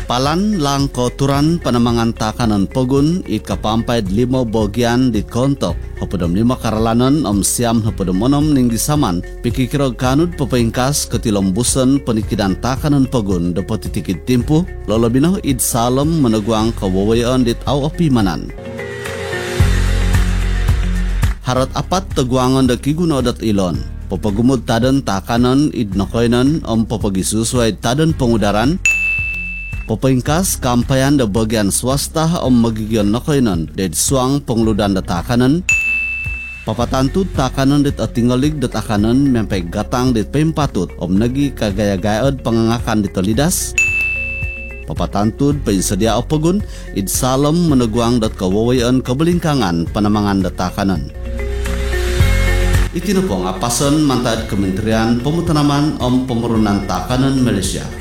Palan lang koturan panamangan takanan pogun it kapampay 5 bagian dit kontok. Hapodom 5 karalanan siam hapodom 6 ning disaman. Pikikirog kanud papaingkas ketilombusan penikidan takanan pogun dapat titikit timpu. Lolobinoh id salem menegwang kawawayan dit au apimanan. Harat apat teguangan da kigunodat ilon. Papagumud tadan takanan id nakoynan papagisusuay tadan pengudaran. Papaingkas kampayan da bagian swasta magigyan nakoynan ded suang pengludan da takanan. Papatantut takanan dit atingalig dat akanan mempay gatang dit pempatut nagi kagaya-gayad pangangakan dit lidas. Papatantut painsedia opagun id salam menegwang dat kawawayan kabelingkangan panamangan dat takanan. Itinupong apasan mantad Kementerian Pemutanaman Pemerunan Takanan Malaysia.